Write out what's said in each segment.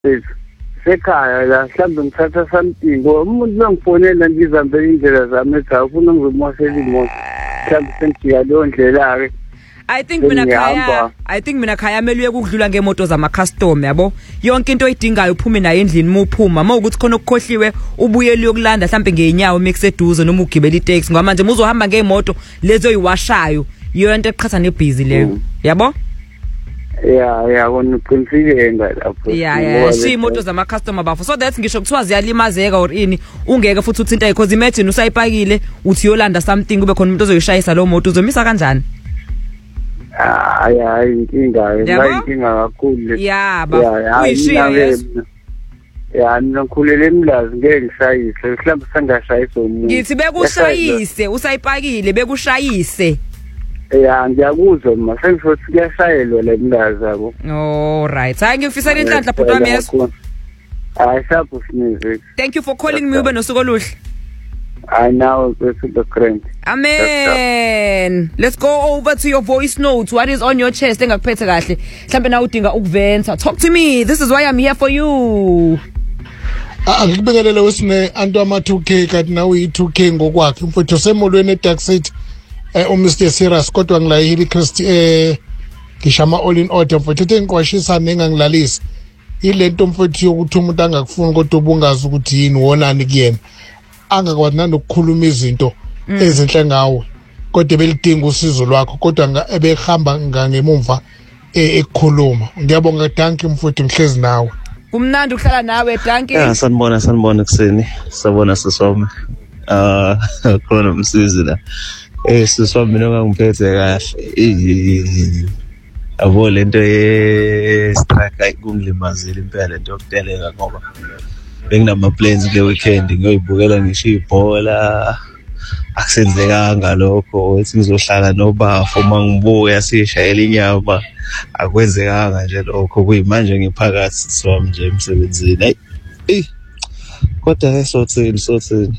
sekhaya la mhlawumbe ngithatha something umuntu bengifonela ngizambe indlela zami ekhaya ufuna ngizimoshela imoto mhlawumbe sengiya leyo ndlela ke I think mina khaya mele uyekudlula ngemoto zama customer yabo yonke into oyidingayo uphume nayo endlini muphuma mawukuthi khona ukukhohliwe ubuye liyokulanda mhlambe ngeenyawo mekuseduze noma ugibela itaxi ngoba manje uzohamba ngemoto lezo oyiwashayo yonke eqhatha nebusy leyo yabo ya wona uqinisile lapho imoto zama customer bafo so that ngisho kuthiwa ziyalimazeka or ini ungeke futhi uthinta because imagine usayipakile uthi yolanda something kube khona umuntu ozoyishayisa lo moto uzomisa kanjani inkinga kakhulu ngikhulele emlazi ngeke ngishayise mhlawumbe sengashayisa umuntu ngithi bekushayise usayipakile bekushayise ngiyakuzwa sengizothi kuyashayelwa le mlazi yabo alright hayi ngifisela inhlanhla bhuti wami yeso shapho sinize thank you for calling me ube nosuku oluhle I know the current. Amen. Let's go over to your voice notes. What is on your chest? Engakuphethe kahle. Mhlambe na udinga ukuventa. Talk to me. This is why I'm here for you. Ngikubekelele wesine antu ama 2K kanti nawe i2K ngokwakhe. Mfowethu semolweni eDark City Mr Serious kodwa ngilayili Christ ngishama all in order mfowethu engiqwashisa nengangilalisi. Ilento mfowethu yokuthi umuntu angakufuni kodwa ubungazi ukuthi yini wonani kuyena. Angakwazi nokukhuluma izinto ezinhle ngawe kodwa belidinga usizo lwakho kodwa ebehamba ngemumva ekukhuluma ngiyabonga Danki mfowethu mhlezi nawe kumnandi ukuhlala nawe Danki sanibona kuseni sabona sisome khona umsizi la sisome mina ngangiphethe kahle abo lento strike kungilimazile impela lento yokuteleka ngoba benginama plans le weekend ngiyoyibukela ngisho ibhola akusenzekanga lokho ethi ngizohlala nobafo mangibuya sishayela inyama akwenzekanga nje lokho kuyimanje ngiphakathi swami nje emsebenzini kodwa sothini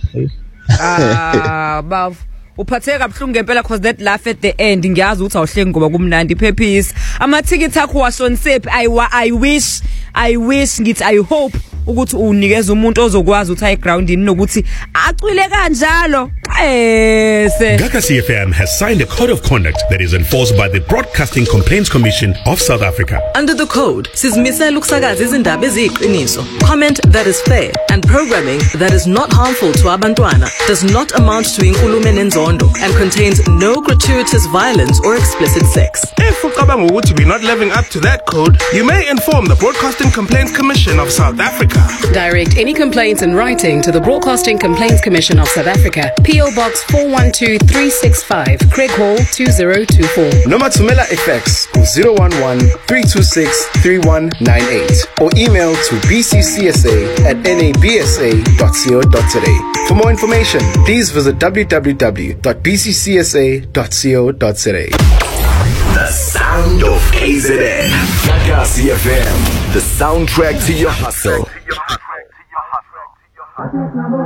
bavu uphatheka kabuhlungu ngempela cause that laugh at the end ngiyazi ukuthi awuhlengi ngoba kumnandi phephisi amathikiti akho washonsephi I wish ngithi I hope ukuthi unikeza umuntu ozokwazi ukuthi groundini nokuthi acwile kanjalo Gakasi FM has signed a code of conduct that is enforced by the Broadcasting Complaints Commission of South Africa. Under the code, sizmisela ukusakaza izindaba eziyiqiniso, comment that is fair, and programming that is not harmful to abantwana, does not amount to inkulumo nenzondo, and contains no gratuitous violence or explicit sex. If ucabanga ukuthi we're not living up to that code, you may inform the Broadcasting Complaints Commission of South Africa. Direct any complaints in writing to the Broadcasting Complaints Commission of South Africa, PO Box 412365, Craig Hall 2024. Noma thumela FX 011-326-3198 or email to bccsa@nabsa.co.za. For more information, please visit www.bccsa.co.za. The sound of KZN. Gakasi FM, the soundtrack to your hustle.